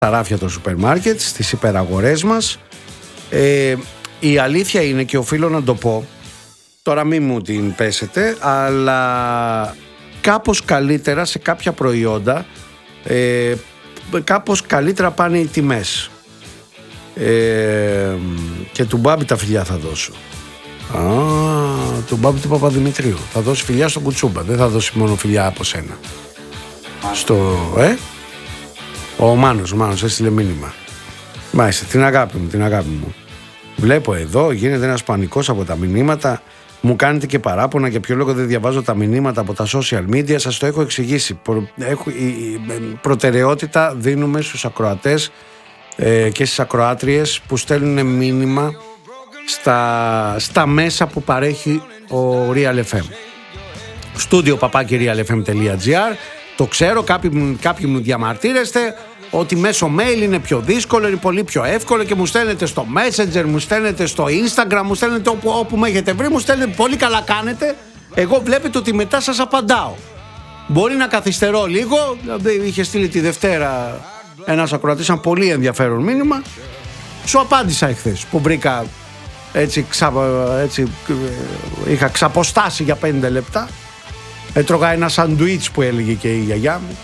στα ράφια των σούπερ μάρκετ, στις υπεραγορές μας. Η αλήθεια είναι, και οφείλω να το πω, τώρα μη μου την πέσετε, αλλά κάπως καλύτερα σε κάποια προϊόντα, κάπως καλύτερα πάνε οι τιμές. Και του Μπάμπη τα φιλιά θα δώσω. Του Μπάμπη του Παπαδημητρίου. Θα δώσει φιλιά στον Κουτσούμπα. Δεν θα δώσει μόνο φιλιά από σένα. Ο Μάνος έστειλε μήνυμα. Μάλιστα, την αγάπη μου. Βλέπω εδώ γίνεται ένας πανικός από τα μηνύματα. Μου κάνετε και παράπονα για ποιο λόγο δεν διαβάζω τα μηνύματα από τα social media. Σας το έχω εξηγήσει. Προτεραιότητα δίνουμε στους ακροατές και στις ακροάτριες που στέλνουν μήνυμα στα μέσα που παρέχει ο Real FM. Στούντιο papaki.realfm.gr. Το ξέρω, κάποιοι μου διαμαρτύρεστε ότι μέσω mail είναι πιο δύσκολο, είναι πολύ πιο εύκολο και μου στέλνετε στο Messenger, μου στέλνετε στο Instagram, μου στέλνετε όπου με έχετε βρει, μου στέλνετε, πολύ καλά κάνετε. Εγώ βλέπετε ότι μετά σας απαντάω. Μπορεί να καθυστερώ λίγο, δηλαδή είχε στείλει τη Δευτέρα ένας ακροατής ένα πολύ ενδιαφέρον μήνυμα. Σου απάντησα εχθές που βρήκα έτσι είχα ξαποστάσει για 5 λεπτά. Έτρωγα ένα σαντουίτς που έλεγε και η γιαγιά μου.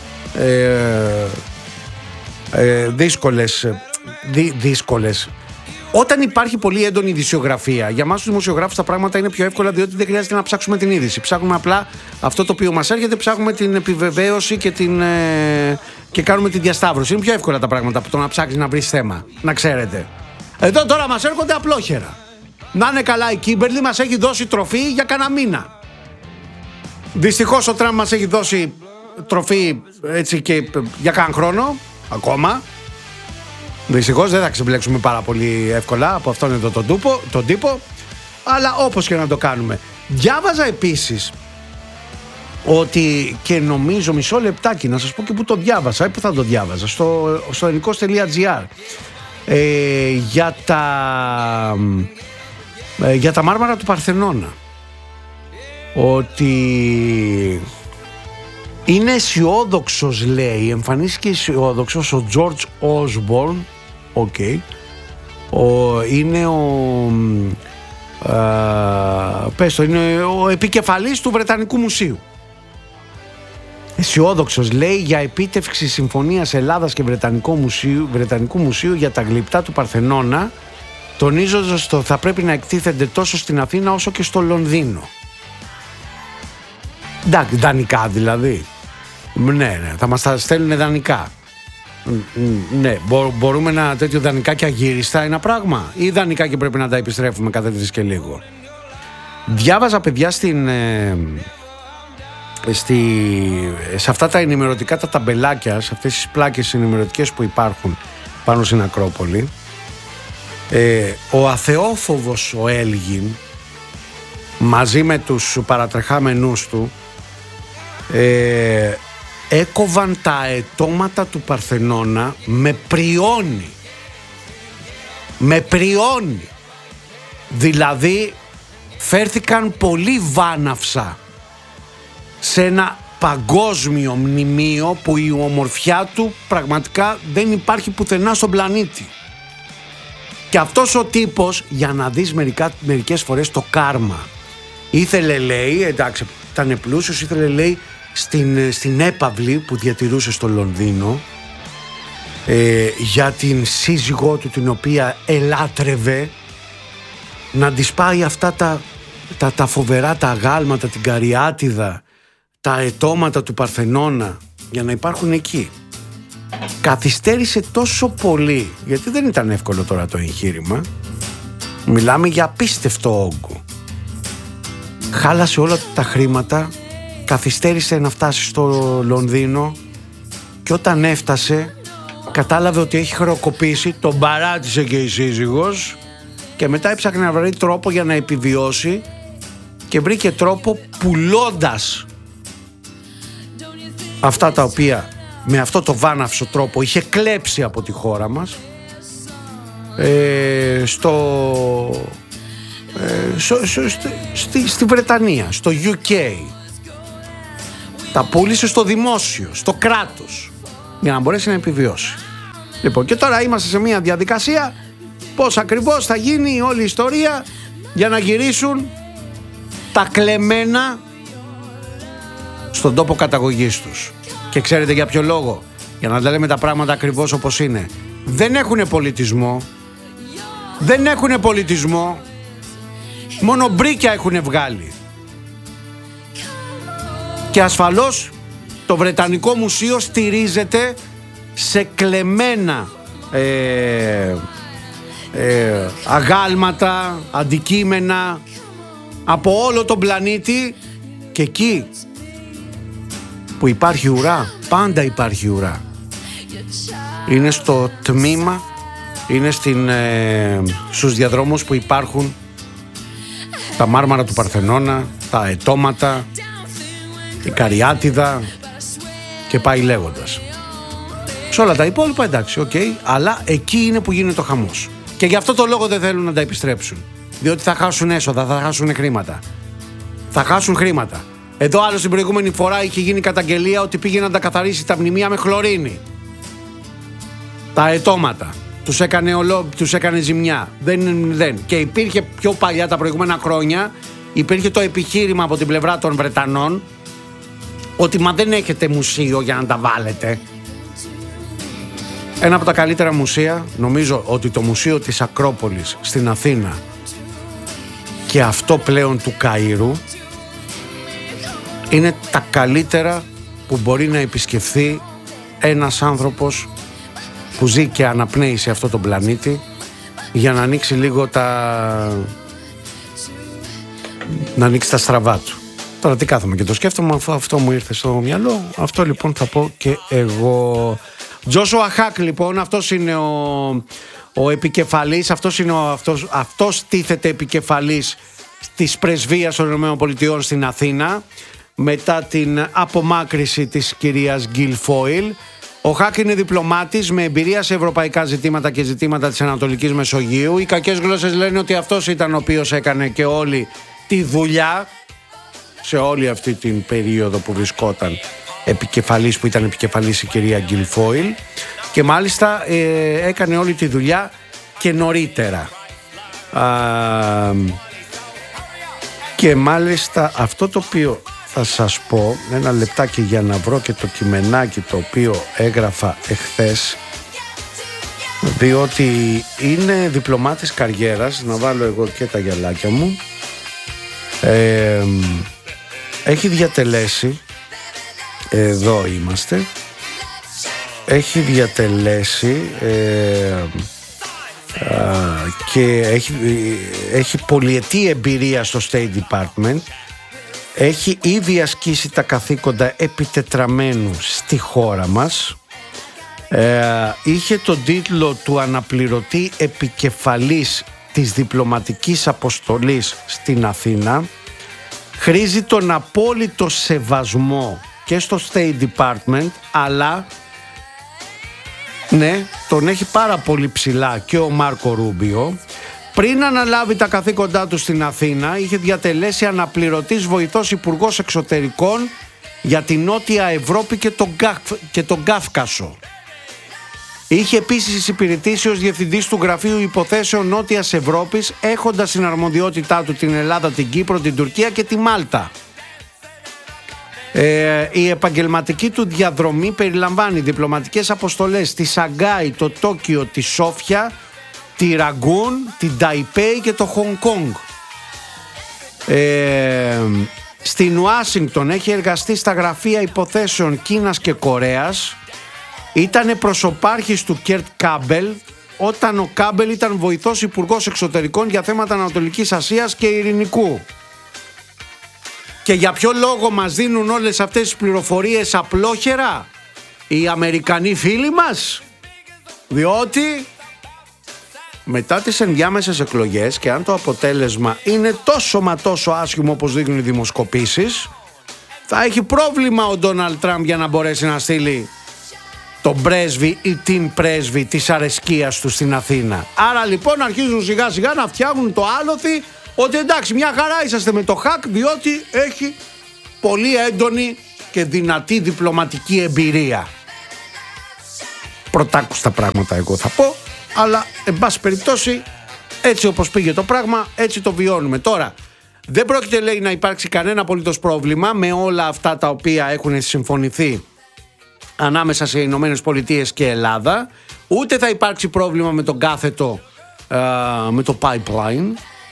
Δύσκολες. Όταν υπάρχει πολύ έντονη ειδησιογραφία, για εμάς τους δημοσιογράφους τα πράγματα είναι πιο εύκολα, διότι δεν χρειάζεται να ψάξουμε την είδηση. Ψάχνουμε απλά αυτό το οποίο μας έρχεται, ψάχνουμε την επιβεβαίωση και κάνουμε τη διασταύρωση. Είναι πιο εύκολα τα πράγματα από το να ψάξεις να βρεις θέμα, να ξέρετε. Εδώ τώρα μας έρχονται απλόχερα. Να είναι καλά, η Κίμπερλι μας έχει δώσει τροφή για κανένα μήνα. Δυστυχώς ο Τραμπ μας έχει δώσει τροφή έτσι και για κανένα χρόνο ακόμα. Δυστυχώς δεν θα ξεμπλέξουμε πάρα πολύ εύκολα από αυτόν εδώ τον τύπο, αλλά όπως και να το κάνουμε. Διάβαζα επίσης ότι, και νομίζω μισό λεπτάκι να σας πω και που το διάβασα, που θα το διάβαζα, στο ελληνικός.gr, για τα μάρμαρα του Παρθενώνα, ότι είναι αισιόδοξος, λέει, εμφανίστηκε αισιόδοξος ο George Osborne, είναι είναι ο επικεφαλής του Βρετανικού Μουσείου. Αισιόδοξος, λέει, για επίτευξη συμφωνίας Ελλάδας και Βρετανικού Μουσείου για τα γλυπτά του Παρθενώνα, τονίζοντας ότι θα πρέπει να εκτίθενται τόσο στην Αθήνα όσο και στο Λονδίνο. Εντάξει, δανεικά δηλαδή. Ναι, θα μας τα στέλνουν δανεικά. Ναι, μπορούμε ένα τέτοιο δανεικά και αγύριστα ένα πράγμα, ή δανεικά και πρέπει να τα επιστρέφουμε κάθε 3 και λίγο. Διάβαζα, παιδιά, σε αυτά τα ενημερωτικά τα ταμπελάκια, σε αυτές τις πλάκες ενημερωτικές που υπάρχουν πάνω στην Ακρόπολη, ο αθεόφοβος ο Έλγιν μαζί με τους παρατρεχάμενούς του έκοβαν τα αιτώματα του Παρθενώνα με πριόνι. Δηλαδή φέρθηκαν πολύ βάναυσα σε ένα παγκόσμιο μνημείο που η ομορφιά του πραγματικά δεν υπάρχει πουθενά στον πλανήτη. Και αυτός ο τύπος, για να δεις μερικές φορές το κάρμα, ήθελε, λέει, εντάξει, ήταν πλούσιος, ήθελε, λέει, στην έπαυλη που διατηρούσε στο Λονδίνο, για την σύζυγό του, την οποία ελάτρευε, να της πάει αυτά τα φοβερά τα αγάλματα, την καριάτιδα, τα αιτώματα του Παρθενώνα, για να υπάρχουν εκεί. Καθυστέρησε τόσο πολύ, γιατί δεν ήταν εύκολο τώρα το εγχείρημα. Μιλάμε για απίστευτο όγκο. Χάλασε όλα τα χρήματα, καθυστέρησε να φτάσει στο Λονδίνο και όταν έφτασε κατάλαβε ότι έχει χρεοκοπήσει, τον παράτησε και η σύζυγος και μετά έψαχνε να βρει τρόπο για να επιβιώσει και βρήκε τρόπο πουλώντας αυτά τα οποία με αυτό το βάναυσο τρόπο είχε κλέψει από τη χώρα μας, στη Βρετανία, στο UK. Τα πούλησε στο δημόσιο, στο κράτος, για να μπορέσει να επιβιώσει. Λοιπόν, και τώρα είμαστε σε μια διαδικασία πώς ακριβώς θα γίνει όλη η ιστορία για να γυρίσουν τα κλεμμένα στον τόπο καταγωγής τους. Και ξέρετε για ποιο λόγο? Για να τα λέμε τα πράγματα ακριβώς όπως είναι. Δεν έχουνε πολιτισμό. Δεν έχουνε πολιτισμό. Μόνο μπρίκια έχουνε βγάλει. Και ασφαλώς το Βρετανικό Μουσείο στηρίζεται σε κλεμμένα αγάλματα, αντικείμενα από όλο τον πλανήτη. Και εκεί που υπάρχει ουρά, πάντα υπάρχει ουρά. Είναι στο τμήμα, είναι στους διαδρόμους που υπάρχουν τα μάρμαρα του Παρθενώνα, τα αιτώματα, η Καριάτιδα και πάει λέγοντας. Σε όλα τα υπόλοιπα εντάξει, αλλά εκεί είναι που γίνεται ο χαμός. Και γι' αυτό το λόγο δεν θέλουν να τα επιστρέψουν. Διότι θα χάσουν έσοδα, θα χάσουν χρήματα. Θα χάσουν χρήματα. Εδώ άλλο την προηγούμενη φορά είχε γίνει καταγγελία ότι πήγε να τα καθαρίσει τα μνημεία με χλωρίνη. Τα αιτώματα. Τους έκανε ζημιά. Δεν. Και υπήρχε πιο παλιά, τα προηγούμενα χρόνια, υπήρχε το επιχείρημα από την πλευρά των Βρετανών ότι μα δεν έχετε μουσείο για να τα βάλετε. Ένα από τα καλύτερα μουσεία, νομίζω ότι το Μουσείο της Ακρόπολης στην Αθήνα και αυτό πλέον του Καΐρου, είναι τα καλύτερα που μπορεί να επισκεφθεί ένας άνθρωπος που ζει και αναπνέει σε αυτό τον πλανήτη, για να ανοίξει λίγο να ανοίξει τα στραβά του. Τώρα τι κάθομαι και το σκέφτομαι, αυτό μου ήρθε στο μυαλό, αυτό λοιπόν θα πω και εγώ. Τζόσουα Χακ λοιπόν, αυτός είναι ο επικεφαλής, αυτός τίθεται επικεφαλής της πρεσβείας των ΗΠΑ στην Αθήνα μετά την απομάκρυση της κυρίας Γκιλφόιλ. Ο Χακ είναι διπλωμάτης με εμπειρία σε ευρωπαϊκά ζητήματα και ζητήματα της Ανατολικής Μεσογείου. Οι κακές γλώσσες λένε ότι αυτός ήταν ο οποίος έκανε και όλη τη δουλειά σε όλη αυτή την περίοδο που βρισκόταν επικεφαλής, που ήταν επικεφαλής η κυρία Γκιλφόιλ, και μάλιστα έκανε όλη τη δουλειά και νωρίτερα. Και μάλιστα αυτό το οποίο θα σας πω, ένα λεπτάκι για να βρω και το κειμενάκι το οποίο έγραφα εχθές, διότι είναι διπλωμάτης καριέρας, να βάλω εγώ και τα γυαλάκια μου, έχει διατελέσει, εδώ είμαστε, έχει διατελέσει και έχει πολυετή εμπειρία στο State Department. Έχει ήδη ασκήσει τα καθήκοντα επιτετραμένου στη χώρα μας. Είχε τον τίτλο του αναπληρωτή επικεφαλής της διπλωματικής αποστολής στην Αθήνα. Χρήζει τον απόλυτο σεβασμό και στο State Department, αλλά ναι, τον έχει πάρα πολύ ψηλά και ο Μάρκο Ρούμπιο. Πριν αναλάβει τα καθήκοντά του στην Αθήνα, είχε διατελέσει αναπληρωτής βοηθός υπουργός εξωτερικών για την Νότια Ευρώπη και τον Κάφκασο. Είχε επίσης υπηρετήσει ως διευθυντής του Γραφείου Υποθέσεων Νότιας Ευρώπης, έχοντας στην αρμοδιότητά του την Ελλάδα, την Κύπρο, την Τουρκία και τη Μάλτα. Η επαγγελματική του διαδρομή περιλαμβάνει διπλωματικές αποστολές στη Σαγκάη, το Τόκιο, τη Σόφια, τη Ραγκούν, την Ταϊπέη και το Χονγκ Κονγκ. Στην Ουάσιγκτον έχει εργαστεί στα γραφεία υποθέσεων Κίνας και Κορέας. Ήτανε προσωπάρχης του Κέρτ Κάμπελ όταν ο Κάμπελ ήταν βοηθός υπουργός εξωτερικών για θέματα Ανατολικής Ασίας και Ειρηνικού. Και για ποιο λόγο μας δίνουν όλες αυτές τις πληροφορίες απλόχερα οι Αμερικανοί φίλοι μας? Διότι μετά τις ενδιάμεσες εκλογές, και αν το αποτέλεσμα είναι τόσο μα τόσο άσχημο όπως δείχνουν οι δημοσκοπήσεις, θα έχει πρόβλημα ο Ντόναλντ Τραμπ για να μπορέσει να στείλει τον πρέσβη ή την πρέσβη της αρεσκίας του στην Αθήνα. Άρα λοιπόν αρχίζουν σιγά σιγά να φτιάχνουν το άλοθη ότι εντάξει, μια χαρά είσαστε με το Χακ, διότι έχει πολύ έντονη και δυνατή διπλωματική εμπειρία. πρωτάκουστα πράγματα εγώ θα πω, αλλά εν πάση περιπτώσει έτσι όπως πήγε το πράγμα, έτσι το βιώνουμε. Τώρα δεν πρόκειται, λέει, να υπάρξει κανένα απολύτως πρόβλημα με όλα αυτά τα οποία έχουν συμφωνηθεί ανάμεσα σε Ηνωμένες Πολιτείες και Ελλάδα, ούτε θα υπάρξει πρόβλημα με τον κάθετο, με το pipeline,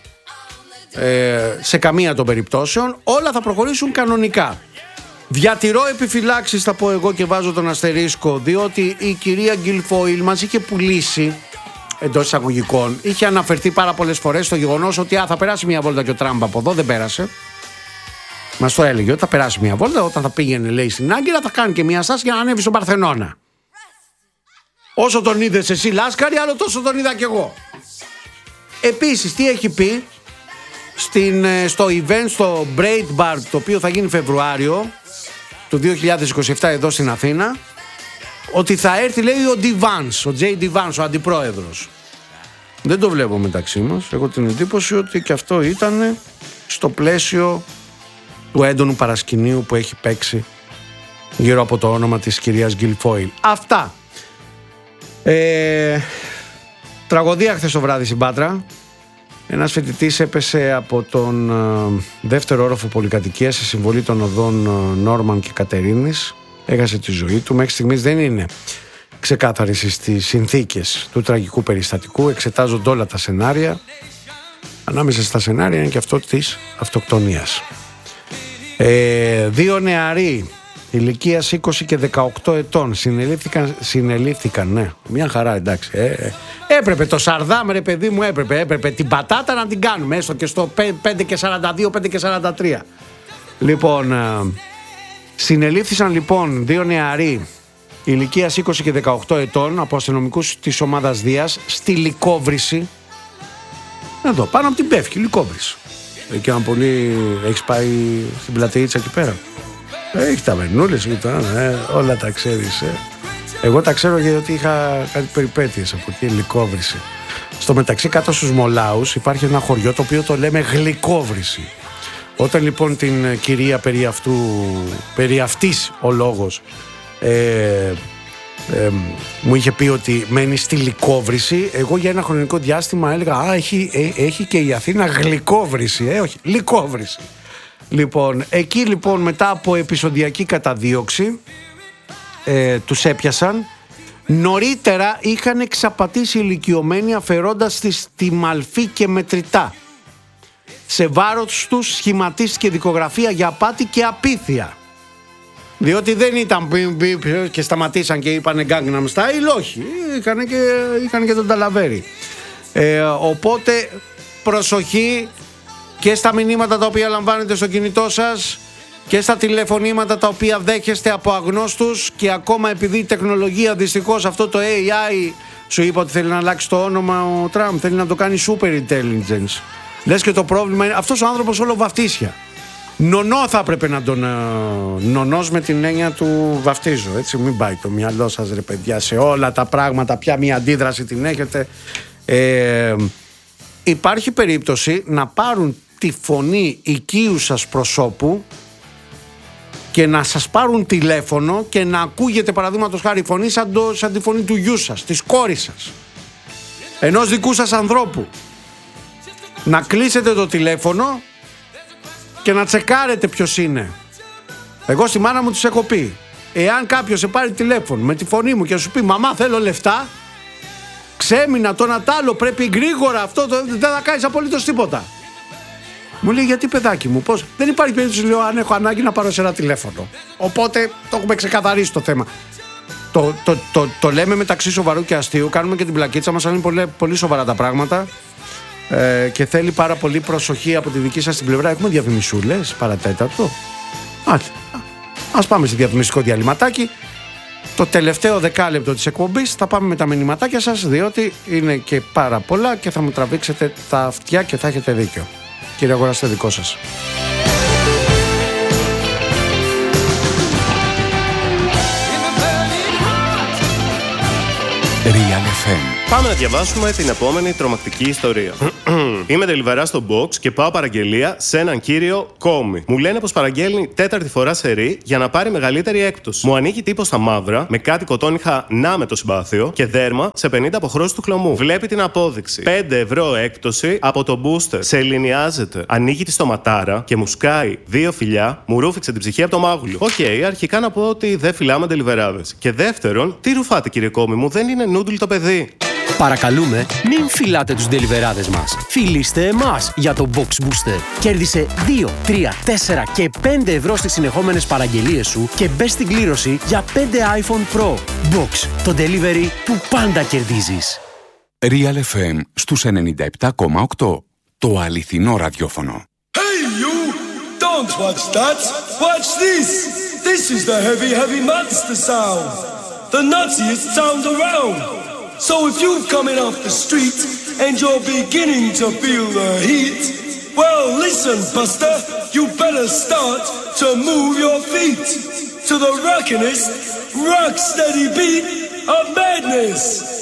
σε καμία των περιπτώσεων. Όλα θα προχωρήσουν κανονικά. Διατηρώ επιφυλάξεις, θα πω εγώ, και βάζω τον αστερίσκο, διότι η κυρία Γκίλφοιλ μας είχε πουλήσει, εντός εισαγωγικών, είχε αναφερθεί πάρα πολλές φορές στο γεγονός ότι θα περάσει μια βόλτα και ο Τραμπ από εδώ. Δεν πέρασε. Μας το έλεγε ότι θα περάσει μια βόλτα. Όταν θα πήγαινε, λέει, στην Άγκυρα, θα κάνει και μια στάση για να ανέβει στον Παρθενώνα. Όσο τον είδες εσύ, Λάσκαρη, άλλο τόσο τον είδα κι εγώ. Επίσης, τι έχει πει στο event, στο Breitbart, το οποίο θα γίνει Φεβρουάριο του 2027 εδώ στην Αθήνα, ότι θα έρθει, λέει, ο Vance, ο J.D. Vance, ο αντιπρόεδρος. Δεν το βλέπω μεταξύ μας. Έχω την εντύπωση ότι και αυτό ήταν στο πλαίσιο του έντονου παρασκηνίου που έχει παίξει γύρω από το όνομα της κυρίας Γκίλφοιλ. Αυτά. Τραγωδία χθες το βράδυ στην Πάτρα. Ένας φοιτητής έπεσε από τον δεύτερο όροφο πολυκατοικίας σε συμβολή των οδών Νόρμαν και Κατερίνης. Έχασε τη ζωή του. Μέχρι στιγμής δεν είναι ξεκάθαρες στις συνθήκες του τραγικού περιστατικού. Εξετάζονται όλα τα σενάρια. Ανάμεσα στα σενάρια είναι και αυτό της αυτοκτονίας. Δύο νεαροί ηλικίας 20 και 18 ετών συνελήφθηκαν, ναι, μια χαρά, εντάξει. Έπρεπε το Σαρδάμ, ρε παιδί μου, έπρεπε την πατάτα να την κάνουμε, έστω και στο 5 και 42, 5 και 43. Λοιπόν, συνελήφθησαν λοιπόν δύο νεαροί ηλικίας 20 και 18 ετών από αστυνομικούς της ομάδας Δίας στη Λυκόβρηση. Εδώ, πάνω από την Πεύκη, Λυκόβρηση. Εκεί αν πολύ έχεις πάει στην πλατείτσα εκεί πέρα. Έχει ταβερνούλες, όλα τα ξέρεις. Εγώ τα ξέρω γιατί είχα κάτι περιπέτειες από εκεί, Λυκόβρηση. Στο μεταξύ, κάτω στους Μολάους υπάρχει ένα χωριό το οποίο το λέμε Γλυκόβρηση. Όταν λοιπόν την κυρία περί αυτής ο λόγος μου είχε πει ότι μένει στη Λυκόβρηση, εγώ για ένα χρονικό διάστημα έλεγα έχει και η Αθήνα Γλυκόβρηση, όχι, Λυκόβρηση. Λοιπόν, εκεί λοιπόν μετά από επεισοδιακή καταδίωξη τους έπιασαν. Νωρίτερα είχαν εξαπατήσει ηλικιωμένοι αφαιρώντας τη μαλφή και μετρητά. Σε βάρος τους σχηματίστηκε δικογραφία για απάτη και απίθεια. Διότι δεν ήταν και σταματήσαν και είπανε Gangnam Style, όχι, είχαν και τον Ταλαβέρι. Οπότε προσοχή και στα μηνύματα τα οποία λαμβάνετε στο κινητό σας και στα τηλεφωνήματα τα οποία δέχεστε από αγνώστους, και ακόμα επειδή η τεχνολογία, δυστυχώς αυτό το AI, σου είπα ότι θέλει να αλλάξει το όνομα ο Τραμπ, θέλει να το κάνει super intelligence. Λες και το πρόβλημα είναι αυτός ο άνθρωπος όλο βαφτίσια. Νονό θα έπρεπε να τον νονός με την έννοια του βαφτίζω, έτσι, μην πάει το μυαλό σας ρε παιδιά σε όλα τα πράγματα, πια μια αντίδραση την έχετε. Υπάρχει περίπτωση να πάρουν τη φωνή οικείου σας προσώπου και να σας πάρουν τηλέφωνο και να ακούγεται παραδείγματος χάρη φωνή σαν τη φωνή του γιού σας, της κόρης σας, ενός δικού σας ανθρώπου. Να κλείσετε το τηλέφωνο και να τσεκάρετε ποιος είναι. Εγώ στη μάνα μου τους έχω πει, εάν κάποιος σε πάρει τηλέφωνο με τη φωνή μου και σου πει μαμά θέλω λεφτά, ξέμεινα το Νατάλο, πρέπει γρήγορα, αυτό δεν θα κάνεις απολύτως τίποτα. Μου λέει γιατί παιδάκι μου, πώς? Δεν υπάρχει περίπτωση, λέω, αν έχω ανάγκη να πάρω σε ένα τηλέφωνο. Οπότε το έχουμε ξεκαθαρίσει το θέμα. Το λέμε μεταξύ σοβαρού και αστείου, κάνουμε και την πλακίτσα μας, αλλά είναι πολύ, πολύ σοβαρά τα πράγματα και θέλει πάρα πολύ προσοχή από τη δική σας την πλευρά. Έχουμε διαφημισούλες, παρατέταρτο. Ας πάμε σε διαφημιστικό διαλυματάκι. Το τελευταίο δεκάλεπτο της εκπομπής θα πάμε με τα μηνυματάκια σας, διότι είναι και πάρα πολλά και θα μου τραβήξετε τα αυτιά και θα έχετε δίκιο. Κύριε Αγοραστέ, δικό σας. Real FM Πάμε να διαβάσουμε την επόμενη τρομακτική ιστορία. Είμαι τελιβερά στο box και πάω παραγγελία σε έναν κύριο Κόμι. Μου λένε πως παραγγέλνει τέταρτη φορά σερί για να πάρει μεγαλύτερη έκπτωση. Μου ανήκει τύπος στα μαύρα, με κάτι κοτόνιχα να με το συμπάθειο και δέρμα σε 50 αποχρώσεις του χλωμού. Βλέπει την απόδειξη. 5 ευρώ έκπτωση από το booster. Σε ελληνιάζεται. Ανοίγει τη στοματάρα και μου σκάει 2 φιλιά, μου ρούφηξε την ψυχή από το μάγουλο. Οκ, αρχικά να πω ότι δεν φυλάμε τελιβεράδες. Και δεύτερον, τι ρουφάτε κύριε Κόμι μου, δεν είναι νούντλ το παιδί. Παρακαλούμε, μην φυλάτε τους ντελιβεράδες μας. Φιλήστε εμάς για το Box Booster. Κέρδισε 2, 3, 4 και 5 ευρώ στις συνεχόμενες παραγγελίες σου και μπες στην κλήρωση για 5 iPhone Pro. Box, το delivery που πάντα κερδίζεις. Real FM στους 97,8. Το αληθινό ραδιόφωνο. Hey you! Don't watch that! Watch this! This is the heavy, heavy monster sound. The nuttiest sound around. So if you're coming off the street and you're beginning to feel the heat, well listen Buster, you better start to move your feet to the rockin'est, rock steady beat of madness.